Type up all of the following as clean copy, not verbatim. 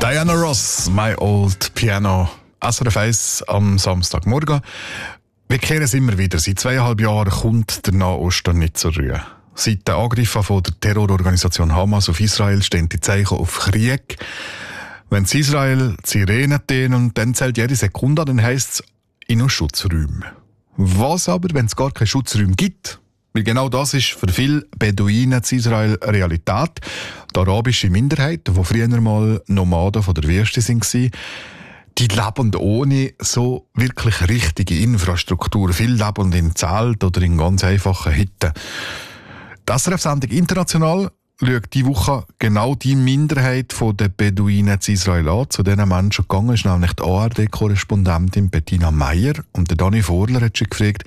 Diana Ross, My Old Piano. SRF 1 am Samstagmorgen. Wir kehren es immer wieder. Seit 2,5 Jahren kommt der Nahe Osten nicht zur Ruhe. Seit den Angriffen von der Terrororganisation Hamas auf Israel stehen die Zeichen auf Krieg. Wenn Israel die Sirenen tönen und dann zählt jede Sekunde, dann heisst es in einen Schutzräumen. Was aber, wenn es gar keine Schutzräume gibt? Weil genau das ist für viele Beduinen in Israel Realität. Die arabische Minderheit, die früher mal Nomaden von der Wüste waren, die leben ohne so wirklich richtige Infrastruktur. Viele leben in Zelt oder in ganz einfachen Hütten. Die SRF-Sendung «International» schaut diese Woche genau die Minderheit der Beduinen in Israel an. Zu diesen Menschen gegangen ist nämlich die ARD-Korrespondentin Bettina Meyer. Und der Dani Vorler hat sich gefragt,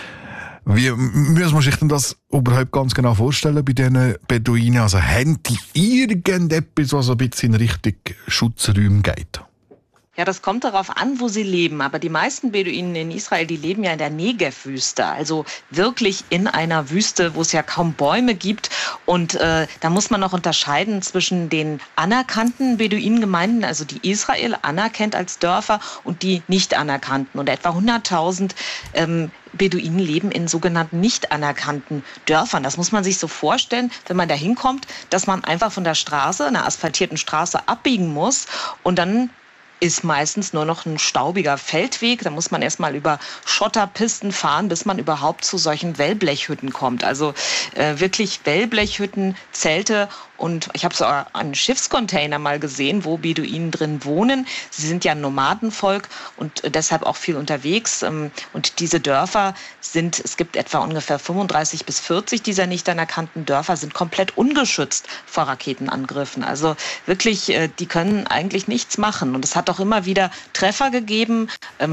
wie muss man sich denn das überhaupt ganz genau vorstellen bei diesen Beduinen? Also haben die irgendetwas, was ein bisschen in Richtung Schutzräume geht? Ja, das kommt darauf an, wo sie leben. Aber die meisten Beduinen in Israel, die leben ja in der Negev-Wüste. Also wirklich in einer Wüste, wo es ja kaum Bäume gibt. Und da muss man noch unterscheiden zwischen den anerkannten Beduinengemeinden, also die Israel anerkennt als Dörfer, und die nicht anerkannten. Und etwa 100.000 Beduinen leben in sogenannten nicht anerkannten Dörfern. Das muss man sich so vorstellen, wenn man da hinkommt, dass man einfach von der Straße, einer asphaltierten Straße, abbiegen muss und dann ist meistens nur noch ein staubiger Feldweg. Da muss man erstmal über Schotterpisten fahren, bis man überhaupt zu solchen Wellblechhütten kommt. Also wirklich Wellblechhütten, Zelte. Und ich habe so einen Schiffscontainer mal gesehen, wo Beduinen drin wohnen. Sie sind ja ein Nomadenvolk und deshalb auch viel unterwegs. Und diese Dörfer es gibt etwa ungefähr 35 bis 40 dieser nicht anerkannten Dörfer, sind komplett ungeschützt vor Raketenangriffen. Also wirklich, die können eigentlich nichts machen. Und es hat auch immer wieder Treffer gegeben.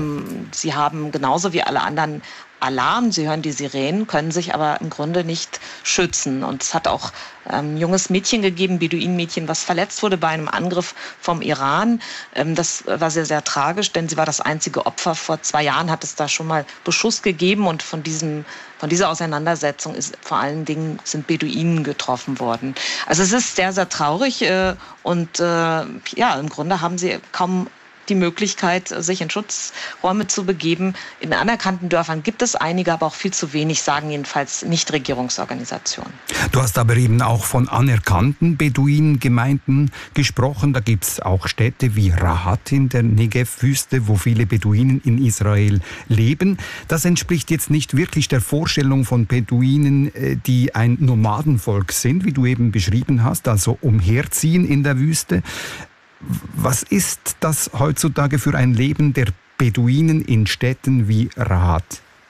Sie haben genauso wie alle anderen Alarm, sie hören die Sirenen, können sich aber im Grunde nicht schützen. Und es hat auch ein junges Mädchen gegeben, Beduinenmädchen, was verletzt wurde bei einem Angriff vom Iran. Das war sehr, sehr tragisch, denn sie war das einzige Opfer. Vor 2 Jahren hat es da schon mal Beschuss gegeben und von dieser Auseinandersetzung sind Beduinen getroffen worden. Also es ist sehr, sehr traurig und im Grunde haben sie kaum die Möglichkeit, sich in Schutzräume zu begeben. In anerkannten Dörfern gibt es einige, aber auch viel zu wenig, sagen jedenfalls Nichtregierungsorganisationen. Du hast aber eben auch von anerkannten Beduinengemeinden gesprochen. Da gibt es auch Städte wie Rahat in der Negev-Wüste, wo viele Beduinen in Israel leben. Das entspricht jetzt nicht wirklich der Vorstellung von Beduinen, die ein Nomadenvolk sind, wie du eben beschrieben hast, also umherziehen in der Wüste. Was ist das heutzutage für ein Leben der Beduinen in Städten wie Rahat?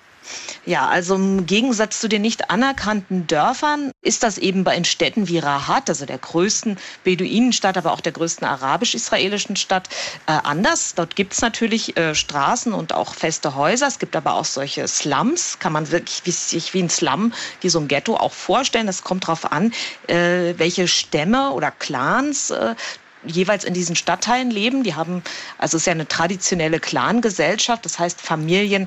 Ja, also im Gegensatz zu den nicht anerkannten Dörfern ist das eben in Städten wie Rahat, also der größten Beduinenstadt, aber auch der größten arabisch-israelischen Stadt, anders. Dort gibt es natürlich Straßen und auch feste Häuser. Es gibt aber auch solche Slums, kann man sich wie ein Slum, wie so ein Ghetto auch vorstellen. Das kommt darauf an, welche Stämme oder Clans jeweils in diesen Stadtteilen leben. Es ist ja eine traditionelle Clangesellschaft, das heißt Familien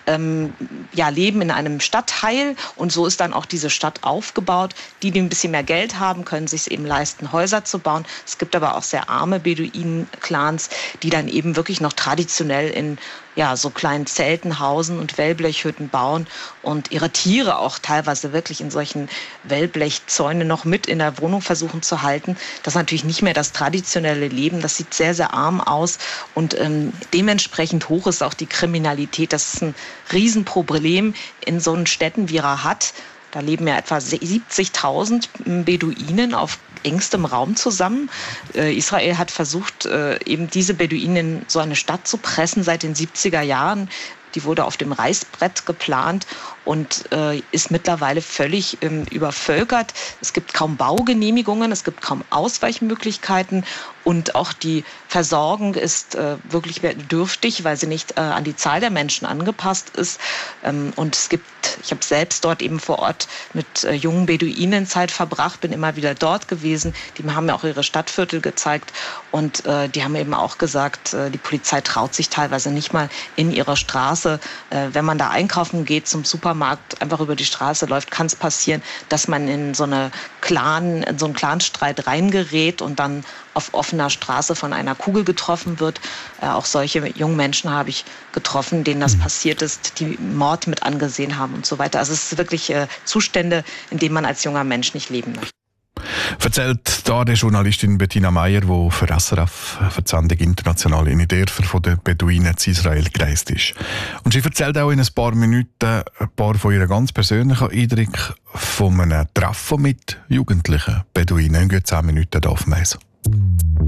leben in einem Stadtteil und so ist dann auch diese Stadt aufgebaut. Die ein bisschen mehr Geld haben, können sich eben leisten, Häuser zu bauen. Es gibt aber auch sehr arme Beduinen-Clans, die dann eben wirklich noch traditionell in so kleinen Zelten hausen und Wellblechhütten bauen und ihre Tiere auch teilweise wirklich in solchen Wellblechzäunen noch mit in der Wohnung versuchen zu halten. Das ist natürlich nicht mehr das traditionelle Leben. Das sieht sehr, sehr arm aus und dementsprechend hoch ist auch die Kriminalität. Das ist ein Riesenproblem in so Städten wie Rahat. Da leben ja etwa 70.000 Beduinen auf engstem Raum zusammen. Israel hat versucht, eben diese Beduinen in so eine Stadt zu pressen seit den 70er Jahren. Die wurde auf dem Reißbrett geplant und ist mittlerweile völlig übervölkert. Es gibt kaum Baugenehmigungen, es gibt kaum Ausweichmöglichkeiten und auch die Versorgung ist wirklich dürftig, weil sie nicht an die Zahl der Menschen angepasst ist. Und ich habe selbst dort eben vor Ort mit jungen Beduinen Zeit verbracht, bin immer wieder dort gewesen. Die haben mir auch ihre Stadtviertel gezeigt und die haben eben auch gesagt, die Polizei traut sich teilweise nicht mal in ihre Straße Straße, wenn man da einkaufen geht, zum Supermarkt, einfach über die Straße läuft, kann es passieren, dass man in so einen Clanstreit reingerät und dann auf offener Straße von einer Kugel getroffen wird. Auch solche jungen Menschen habe ich getroffen, denen das passiert ist, die Mord mit angesehen haben und so weiter. Also es ist wirklich Zustände, in denen man als junger Mensch nicht leben möchte. Erzählt da die Journalistin Bettina Meyer, die für SRF für die Sendung «International» in die Dörfer von den Beduinen zu Israel gereist ist. Und sie erzählt auch in ein paar Minuten ein paar von ihren ganz persönlichen Eindrücken von einem Treffen mit jugendlichen Beduinen. In gut 10 Minuten hier auf Mais.